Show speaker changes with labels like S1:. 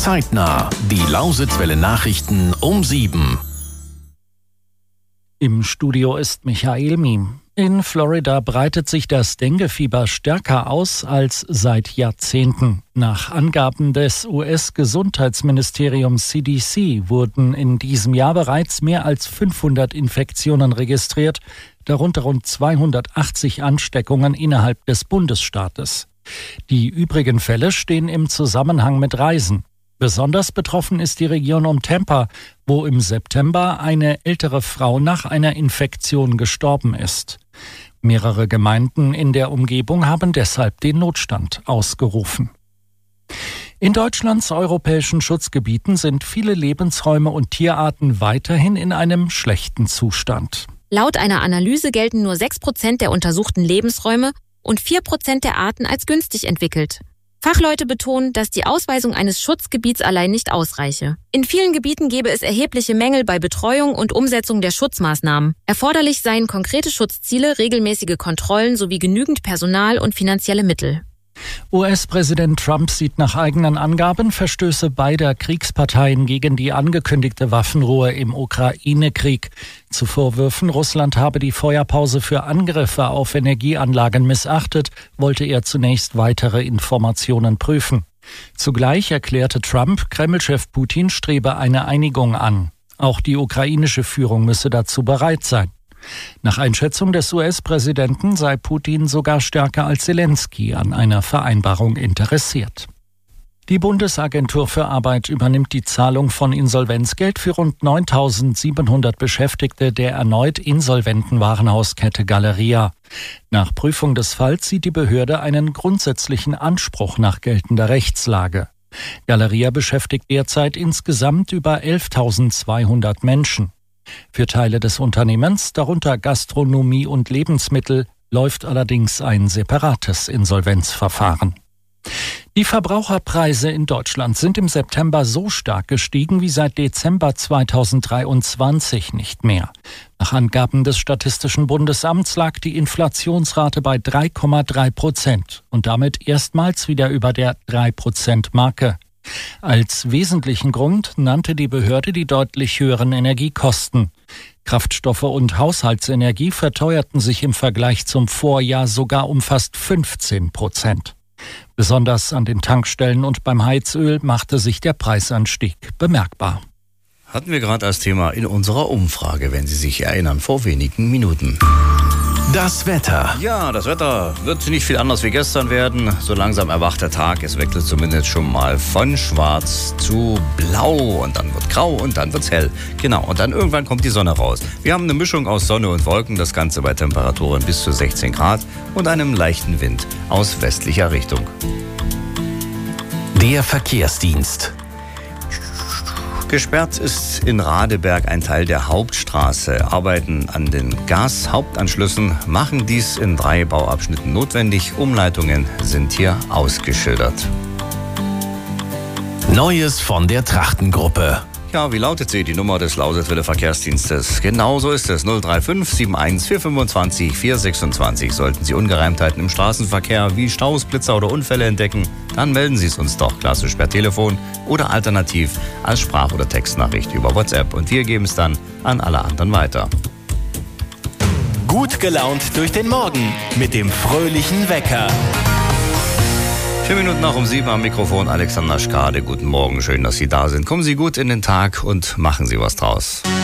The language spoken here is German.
S1: Zeitnah, die Lausitzwelle Nachrichten um 7.
S2: Im Studio ist Michael Miem. In Florida breitet sich das Denguefieber stärker aus als seit Jahrzehnten. Nach Angaben des US-Gesundheitsministeriums CDC wurden in diesem Jahr bereits mehr als 500 Infektionen registriert, darunter rund 280 Ansteckungen innerhalb des Bundesstaates. Die übrigen Fälle stehen im Zusammenhang mit Reisen. Besonders betroffen ist die Region um Tampa, wo im September eine ältere Frau nach einer Infektion gestorben ist. Mehrere Gemeinden in der Umgebung haben deshalb den Notstand ausgerufen. In Deutschlands europäischen Schutzgebieten sind viele Lebensräume und Tierarten weiterhin in einem schlechten Zustand.
S3: Laut einer Analyse gelten nur 6% der untersuchten Lebensräume und 4% der Arten als günstig entwickelt. Fachleute betonen, dass die Ausweisung eines Schutzgebiets allein nicht ausreiche. In vielen Gebieten gäbe es erhebliche Mängel bei Betreuung und Umsetzung der Schutzmaßnahmen. Erforderlich seien konkrete Schutzziele, regelmäßige Kontrollen sowie genügend Personal und finanzielle Mittel.
S2: US-Präsident Trump sieht nach eigenen Angaben Verstöße beider Kriegsparteien gegen die angekündigte Waffenruhe im Ukraine-Krieg. Zu Vorwürfen, Russland habe die Feuerpause für Angriffe auf Energieanlagen missachtet, wollte er zunächst weitere Informationen prüfen. Zugleich erklärte Trump, Kreml-Chef Putin strebe eine Einigung an. Auch die ukrainische Führung müsse dazu bereit sein. Nach Einschätzung des US-Präsidenten sei Putin sogar stärker als Zelensky an einer Vereinbarung interessiert. Die Bundesagentur für Arbeit übernimmt die Zahlung von Insolvenzgeld für rund 9.700 Beschäftigte der erneut insolventen Warenhauskette Galeria. Nach Prüfung des Falls sieht die Behörde einen grundsätzlichen Anspruch nach geltender Rechtslage. Galeria beschäftigt derzeit insgesamt über 11.200 Menschen. Für Teile des Unternehmens, darunter Gastronomie und Lebensmittel, läuft allerdings ein separates Insolvenzverfahren. Die Verbraucherpreise in Deutschland sind im September so stark gestiegen wie seit Dezember 2023 nicht mehr. Nach Angaben des Statistischen Bundesamts lag die Inflationsrate bei 3,3% und damit erstmals wieder über der 3%-Marke. Als wesentlichen Grund nannte die Behörde die deutlich höheren Energiekosten. Kraftstoffe und Haushaltsenergie verteuerten sich im Vergleich zum Vorjahr sogar um fast 15%. Besonders an den Tankstellen und beim Heizöl machte sich der Preisanstieg bemerkbar.
S4: Hatten wir gerade als Thema in unserer Umfrage, wenn Sie sich erinnern, vor wenigen Minuten.
S1: Das Wetter.
S4: Ja, das Wetter wird nicht viel anders wie gestern werden. So langsam erwacht der Tag. Es wechselt zumindest schon mal von schwarz zu blau. Und dann wird grau und dann wird's hell. Genau, und dann irgendwann kommt die Sonne raus. Wir haben eine Mischung aus Sonne und Wolken. Das Ganze bei Temperaturen bis zu 16 Grad und einem leichten Wind aus westlicher Richtung.
S1: Der Verkehrsdienst.
S4: Gesperrt ist in Radeberg ein Teil der Hauptstraße. Arbeiten an den Gashauptanschlüssen machen dies in 3 Bauabschnitten notwendig. Umleitungen sind hier ausgeschildert.
S1: Neues von der Trachtengruppe.
S4: Ja, wie lautet sie, die Nummer des Lausitzwelle Verkehrsdienstes? Genau so ist es, 035 71 425 426. Sollten Sie Ungereimtheiten im Straßenverkehr wie Staus, Blitzer oder Unfälle entdecken, dann melden Sie es uns doch klassisch per Telefon oder alternativ als Sprach- oder Textnachricht über WhatsApp. Und wir geben es dann an alle anderen weiter.
S1: Gut gelaunt durch den Morgen mit dem fröhlichen Wecker.
S4: 4 Minuten nach um 7 am Mikrofon Alexander Schkade. Guten Morgen, schön, dass Sie da sind. Kommen Sie gut in den Tag und machen Sie was draus.